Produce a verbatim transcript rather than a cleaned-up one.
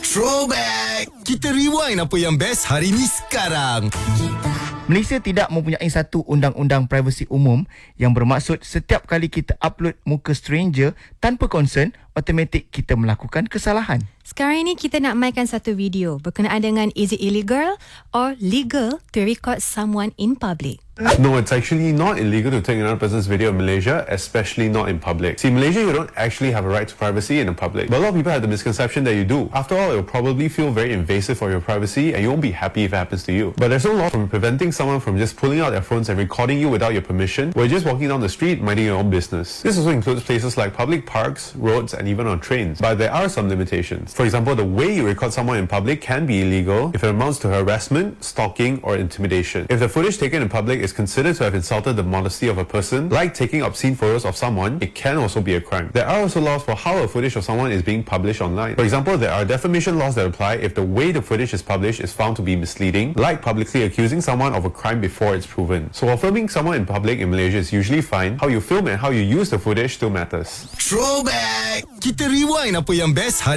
Throwback! Kita rewind apa yang best hari ni sekarang. Malaysia tidak mempunyai satu undang-undang privasi umum yang bermaksud setiap kali kita upload muka stranger tanpa concern, automatik kita melakukan kesalahan. Sekarang ini kita nak mainkan satu video berkenaan dengan is it illegal or legal to record someone in public. No, it's actually not illegal to take another person's video in Malaysia, especially not in public. See, in Malaysia, you don't actually have a right to privacy in the public. But a lot of people have the misconception that you do. After all, it will probably feel very invasive for your privacy and you won't be happy if it happens to you. But there's no law from preventing someone from just pulling out their phones and recording you without your permission, or just walking down the street minding your own business. This also includes places like public parks, roads, and even on trains. But there are some limitations. For example, the way you record someone in public can be illegal if it amounts to harassment, stalking, or intimidation. If the footage taken in public is considered to have insulted the modesty of a person, like taking obscene photos of someone, it can also be a crime. There are also laws for how a footage of someone is being published online. For example, there are defamation laws that apply if the way the footage is published is found to be misleading, like publicly accusing someone of a crime before it's proven. So while filming someone in public in Malaysia is usually fine, how you film and how you use the footage still matters. Throwback! Kita rewind apa yang best hari